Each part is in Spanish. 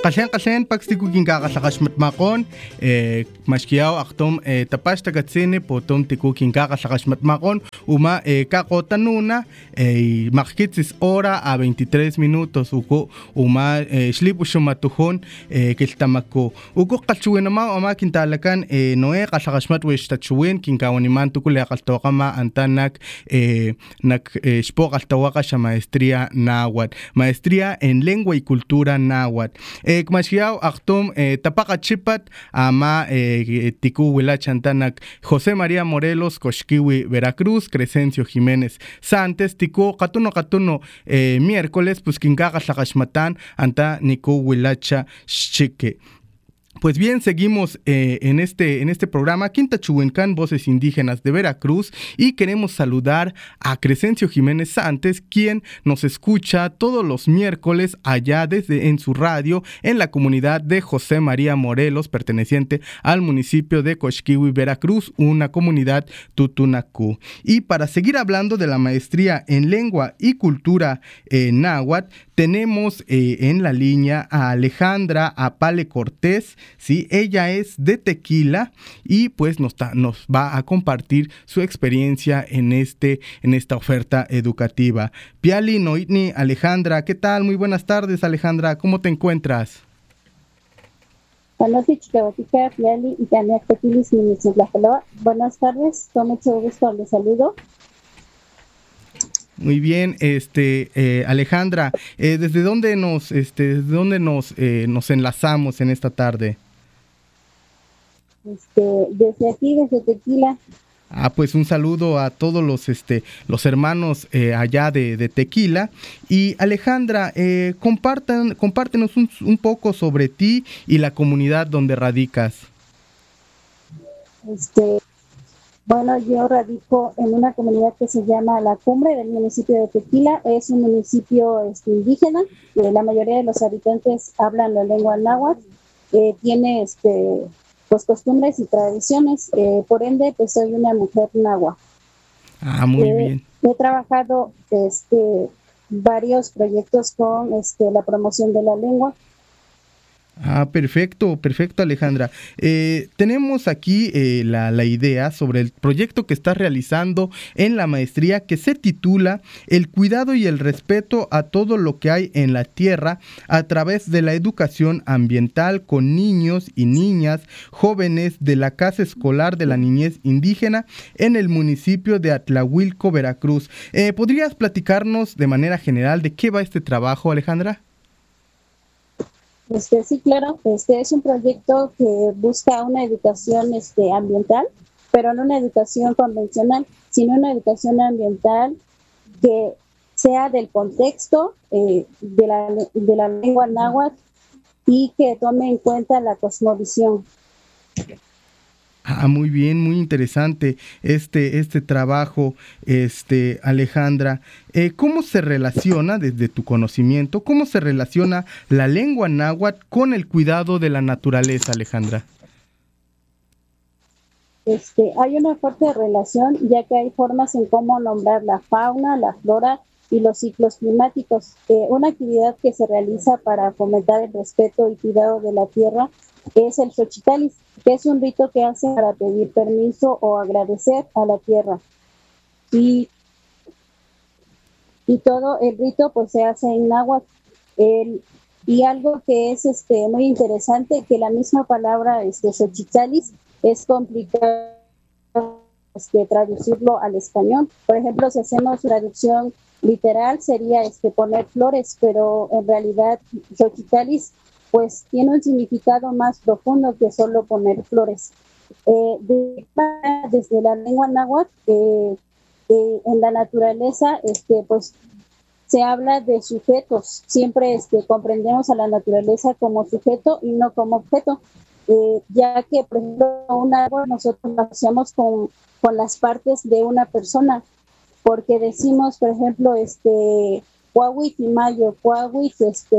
Kashen pakstiku kinkaga sakashmatmakon mashkiao aktom tapashta katsene potom tiku kinkaga sakashmatmakon uma kakotanuna makkitzis hora a 23 minutos uko uma shlipu shumatujon kiltamako uko kachuenama ama kintalakan noe kasakashmat weshtachuwen kinkawaniman tukule kaltokama antanak nak shpo kaltawaka sha maestría náhuatl, maestría en lengua y cultura náhuatl. Kmashiao aktum tapakachipat ama tiku wilachantanak José María Morelos Koshkiwi Veracruz, Crescencio Jiménez Santos tiku katuno miércoles pues kinkaga sakashmatan anta niku wilacha chique. Pues bien, seguimos en este programa Quinta Chuhuencán, Voces Indígenas de Veracruz, y queremos saludar a Crescencio Jiménez Santos, quien nos escucha todos los miércoles allá en su radio en la comunidad de José María Morelos, perteneciente al municipio de Coxquihui, Veracruz, una comunidad tutunacú. Y para seguir hablando de la maestría en lengua y cultura náhuatl, tenemos en la línea a Alejandra Apale Cortés. Sí, ella es de Tequila y pues nos va a compartir su experiencia en esta oferta educativa. Piali Noitni, Alejandra, ¿qué tal? Muy buenas tardes, Alejandra, ¿cómo te encuentras? Buenas tardes, con mucho gusto les saludo. Muy bien, Alejandra, ¿desde dónde nos enlazamos en esta tarde? Desde aquí, desde Tequila. Pues un saludo a todos los hermanos allá de Tequila. Y Alejandra, compártenos un poco sobre ti y la comunidad donde radicas. Bueno, yo radico en una comunidad que se llama La Cumbre del municipio de Tequila. Es un municipio indígena. La mayoría de los habitantes hablan la lengua náhuatl. Tiene pues costumbres y tradiciones. Por ende, pues soy una mujer náhuatl. Muy bien. He trabajado varios proyectos con la promoción de la lengua. Perfecto, Alejandra. Tenemos aquí la idea sobre el proyecto que estás realizando en la maestría, que se titula El cuidado y el respeto a todo lo que hay en la tierra a través de la educación ambiental con niños y niñas jóvenes de la Casa Escolar de la Niñez Indígena en el municipio de Atlahuilco, Veracruz. ¿Podrías platicarnos de manera general de qué va este trabajo, Alejandra? Sí, claro. Es un proyecto que busca una educación ambiental, pero no una educación convencional, sino una educación ambiental que sea del contexto de la lengua náhuatl y que tome en cuenta la cosmovisión. Muy bien, muy interesante este trabajo, Alejandra. ¿Cómo se relaciona, desde tu conocimiento, cómo se relaciona la lengua náhuatl con el cuidado de la naturaleza, Alejandra? Hay una fuerte relación, ya que hay formas en cómo nombrar la fauna, la flora y los ciclos climáticos. Una actividad que se realiza para fomentar el respeto y cuidado de la tierra es el xochitalis, que es un rito que hacen para pedir permiso o agradecer a la tierra. Y todo el rito pues se hace en náhuatl. Y algo que es muy interesante, que la misma palabra xochitalis es complicado traducirlo al español. Por ejemplo, si hacemos traducción literal sería poner flores, pero en realidad xochitalis pues tiene un significado más profundo que solo poner flores. Desde la lengua náhuatl, en la naturaleza, pues se habla de sujetos. Siempre comprendemos a la naturaleza como sujeto y no como objeto, ya que, por ejemplo, un árbol nosotros lo asociamos con las partes de una persona, porque decimos, por ejemplo, Cuahuit y Mayo, Cuahuit,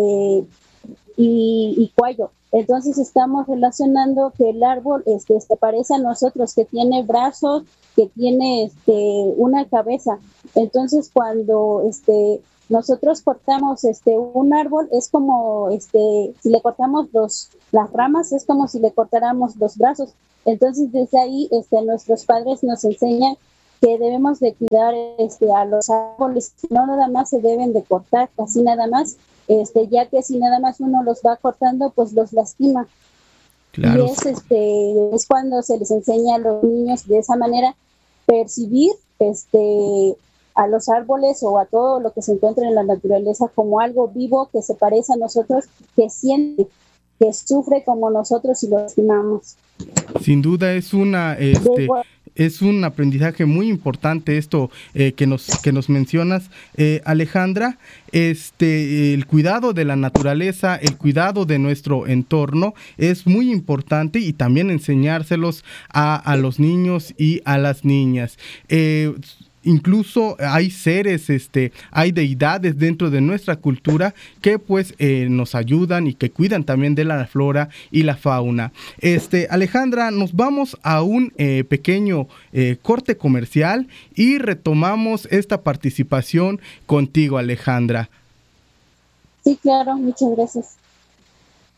y cuello. Entonces estamos relacionando que el árbol se parece a nosotros, que tiene brazos, que tiene una cabeza. Entonces cuando nosotros cortamos un árbol, es como si le cortamos las ramas, es como si le cortáramos los brazos. Entonces desde ahí nuestros padres nos enseñan que debemos de cuidar a los árboles, no nada más se deben de cortar, casi nada más, ya que si nada más uno los va cortando, pues los lastima. Claro. Y es cuando se les enseña a los niños de esa manera percibir a los árboles o a todo lo que se encuentra en la naturaleza como algo vivo que se parece a nosotros, que siente, que sufre como nosotros y lo estimamos. Sin duda es es un aprendizaje muy importante esto que nos mencionas, Alejandra. El cuidado de la naturaleza, el cuidado de nuestro entorno es muy importante, y también enseñárselos a los niños y a las niñas. Incluso hay seres, hay deidades dentro de nuestra cultura que pues nos ayudan y que cuidan también de la flora y la fauna. Alejandra, nos vamos a un pequeño corte comercial y retomamos esta participación contigo, Alejandra. Sí, claro, muchas gracias.